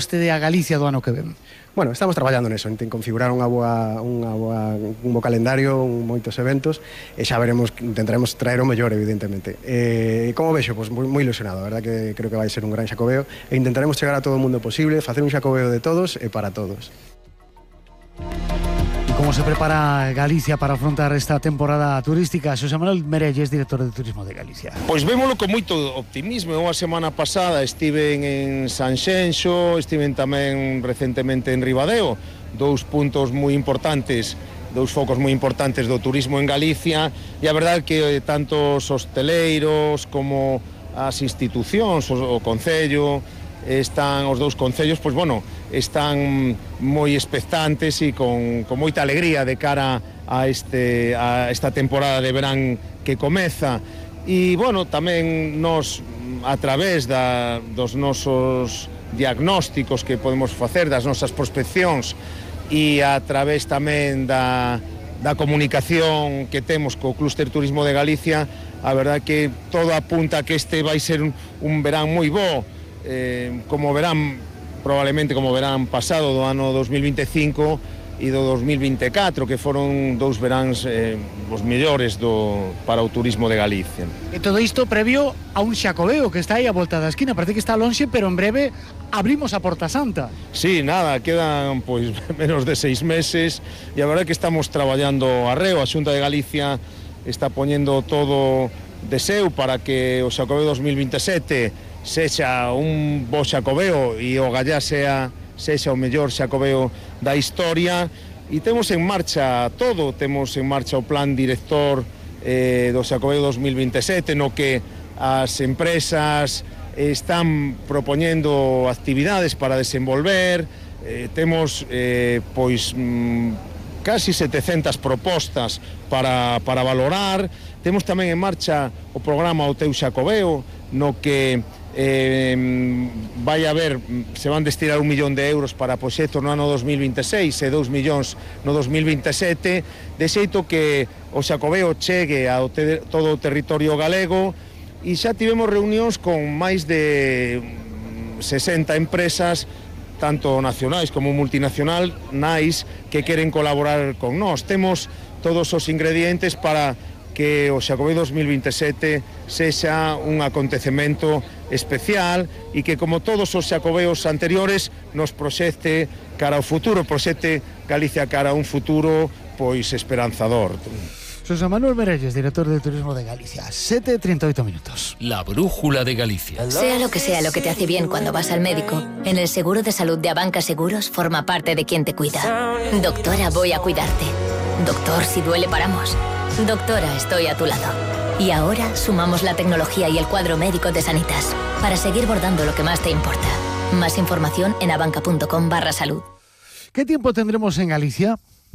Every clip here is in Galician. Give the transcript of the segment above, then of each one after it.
vostede a Galicia do ano que ven? Bueno, estamos traballando neso, en configurar un bo calendario, moitos eventos, e xa veremos, intentaremos traer o mellor, evidentemente. Como vexo, pois moi ilusionado, a verdad que creo que vai ser un gran Xacobeo, e intentaremos chegar a todo o mundo posible, facer un Xacobeo de todos e para todos. Como se prepara Galicia para afrontar esta temporada turística? Xosé Manuel Merelles, director de Turismo de Galicia. Pois vémolo con moito optimismo. Eu a semana pasada estiven en Sanxenxo, estiven tamén recentemente en Ribadeo, dous puntos moi importantes, dous focos moi importantes do turismo en Galicia, e a verdade que tanto os hosteleiros como as institucións, o Concello, os dous concellos, pois bueno, están moi expectantes e con moita alegría de cara a esta temporada de verán que comeza. E, bueno, tamén nos, a través dos nosos diagnósticos que podemos facer, das nosas prospeccións, e a través tamén da comunicación que temos co Clúster Turismo de Galicia, a verdade que todo apunta a que este vai ser un verán moi bo, como verán, probablemente como verán pasado do ano 2025 e do 2024, que foron dous veráns os mellores para o turismo de Galicia. E todo isto previo a un Xacobeo que está aí a volta da esquina, parece que está lonxe, pero en breve abrimos a Porta Santa. Sí, nada, quedan pois menos de 6 meses, e a verdade que estamos traballando arreo. A Xunta de Galicia está poñendo todo de seu para que o Xacobeo 2027 sexa un bo Xacobeo e o Gallá sexa o mellor Xacobeo da historia, e temos en marcha todo, temos en marcha o plan director do Xacobeo 2027, no que as empresas están propoñendo actividades para desenvolver, temos pois casi 700 propostas para valorar, temos tamén en marcha o programa O Teu Xacobeo, no que vai haber, se van destinar 1 millón de euros para proxectos no ano 2026 e 2 millóns no 2027, de xeito que o Xacobeo chegue a todo o territorio galego, e xa tivemos reunións con máis de 60 empresas, tanto nacionais como multinacionais, que queren colaborar con nós. Temos todos os ingredientes para que o Xacobeo 2027 sexa un acontecemento especial e que, como todos os Xacobeos anteriores, nos proxecte cara ao futuro, proxecte Galicia cara a un futuro pois esperanzador. Xosé Manuel Merelles, director de Turismo de Galicia. 7:38 minutos. La brújula de Galicia. Sea lo que te hace bien cuando vas al médico, en el seguro de salud de Abanca Seguros forma parte de quien te cuida. Doctora, voy a cuidarte. Doctor, si duele paramos. Doctora, estoy a tu lado. Y ahora sumamos la tecnología y el cuadro médico de Sanitas para seguir bordando lo que más te importa. Más información en abanca.com/salud. ¿Qué tiempo tendremos en Galicia?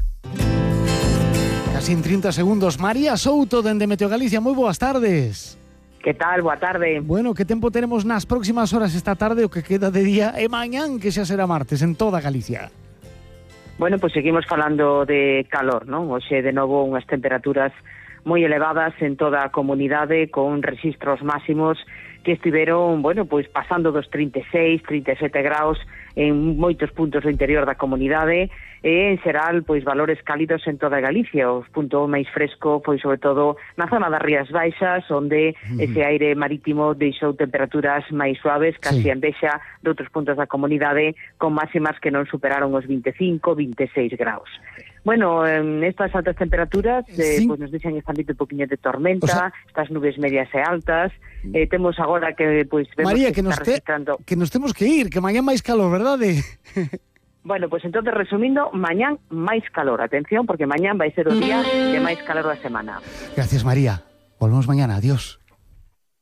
Casi en 30 segundos. María Souto, dende Meteo Galicia, moi boas tardes. Que tal? Boa tarde. Bueno, que tempo tenemos nas próximas horas esta tarde, o que queda de día, e mañán, que xa será martes, en toda Galicia? Bueno, pues seguimos falando de calor, non? Hoxe, de novo, unhas temperaturas moi elevadas en toda a comunidade, con rexistros máximos que estiveron, bueno, pois pasando dos 36, 37 graus en moitos puntos do interior da comunidade, e en xeral, pois valores cálidos en toda Galicia. O punto máis fresco foi sobre todo na zona das Rías Baixas, onde ese aire marítimo deixou temperaturas máis suaves, casi en vexa de outros puntos da comunidade, con máximas que non superaron os 25, 26 graus. Bueno, estas altas temperaturas pues nos deixan este ámbito un poquinho de tormenta, estas nubes medias e altas. Temos agora que pues vemos María, que nos temos que ir, que mañá máis calor, verdade? Bueno, pues entonces, resumindo, mañán máis calor. Atención, porque mañán vai ser o día de máis calor da semana. Gracias, María. Volvemos mañana. Adiós.